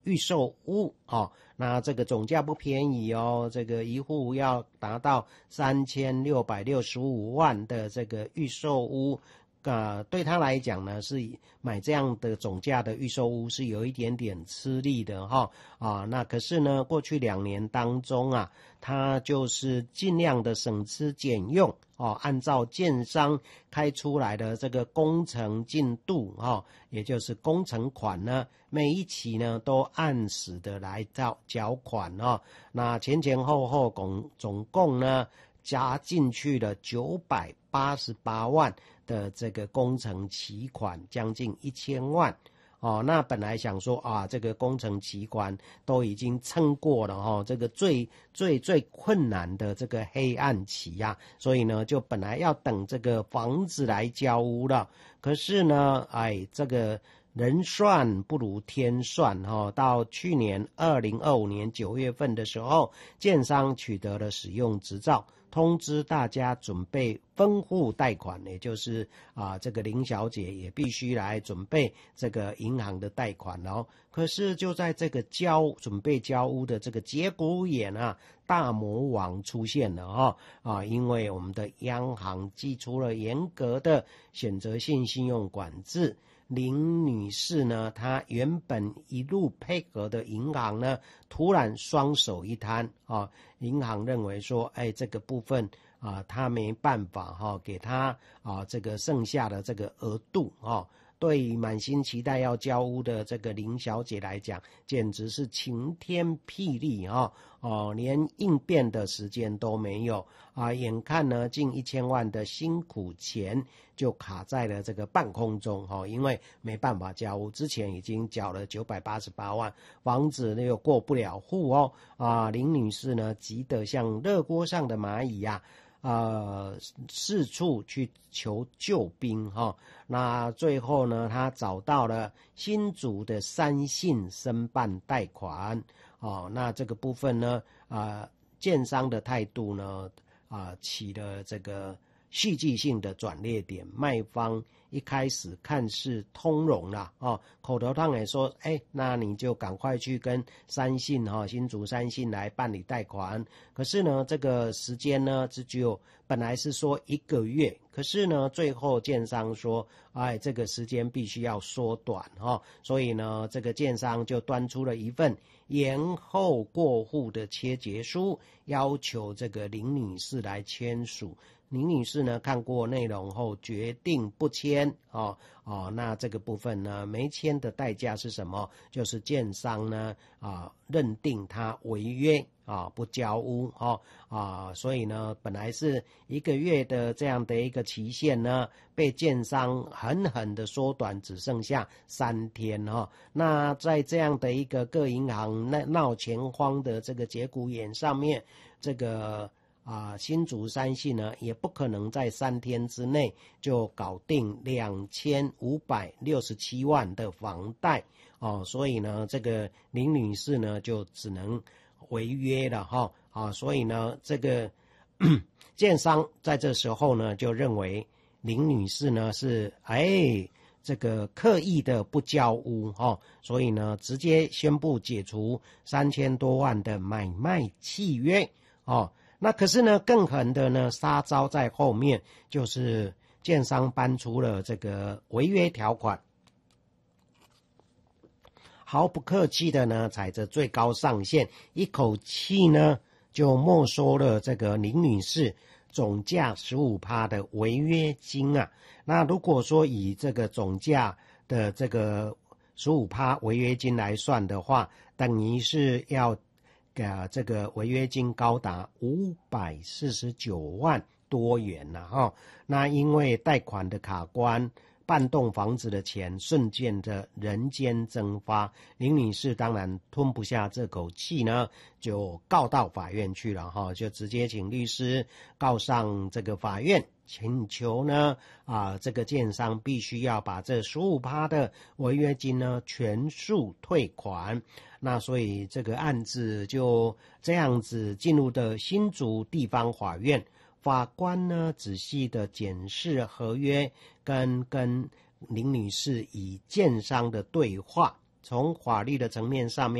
预售屋哦，那这个总价不便宜哦，这个一户要达到3665万的这个预售屋。对他来讲呢，是买这样的总价的预售屋是有一点点吃力的哈那可是呢，过去2年当中啊，他就是尽量的省吃俭用按照建商开出来的这个工程进度也就是工程款呢，每一期呢都按时的来缴款那前前后后总共呢加进去了988万的这个工程期款，将近1000万那本来想说这个工程期款都已经撑过了这个最困难的这个黑暗期所以呢就本来要等这个房子来交屋了，可是呢这个人算不如天算到去年2025年9月份的时候，建商取得了使用执照，通知大家准备分户贷款，也就是这个林小姐也必须来准备这个银行的贷款可是就在这个准备交屋的这个节骨眼大魔王出现了因为我们的央行祭出了严格的选择性信用管制。林女士呢，她原本一路配合的银行呢，突然双手一摊银行认为说这个部分她没办法给她这个剩下的这个额度对于满心期待要交屋的这个林小姐来讲，简直是晴天霹雳连应变的时间都没有眼看呢近1000万的辛苦钱就卡在了这个半空中因为没办法交屋，之前已经缴了988万，房子又过不了户林女士呢急得像热锅上的蚂蚁四处去求救兵那最后呢，他找到了新竹的三信申办贷款那这个部分呢建商的态度呢起了这个戏剧性的转捩点，卖方一开始看似通融啦口头上也说那你就赶快去跟新竹三信来办理贷款，可是呢这个时间呢只有本来是说1个月，可是呢最后建商说这个时间必须要缩短所以呢这个建商就端出了一份延后过户的切结书，要求这个林女士来签署。林女士呢看过内容后决定不签那这个部分呢没签的代价是什么？就是建商呢认定他违约不交屋所以呢本来是1个月的这样的一个期限呢，被建商狠狠的缩短，只剩下3天那在这样的一个各银行闹钱荒的这个节骨眼上面，这个新竹三信呢也不可能在3天之内就搞定2567万的房贷所以呢这个林女士呢就只能违约了所以呢这个建商在这时候呢就认为林女士呢是这个刻意的不交屋所以呢直接宣布解除3000多万的买卖契约那可是呢更狠的呢杀招在后面，就是建商搬出了这个违约条款，毫不客气的呢踩着最高上限，一口气呢就没收了这个林女士总价 15% 的违约金那如果说以这个总价的这个 15% 违约金来算的话，等于是要这个违约金高达549万多元那因为贷款的卡关，半栋房子的钱瞬间的人间蒸发，林女士当然吞不下这口气呢，就告到法院去了就直接请律师告上这个法院，请求呢这个建商必须要把这 15% 的违约金呢全数退款。那所以这个案子就这样子进入的新竹地方法院，法官呢仔细的检视合约跟林女士与建商的对话从法律的层面上面。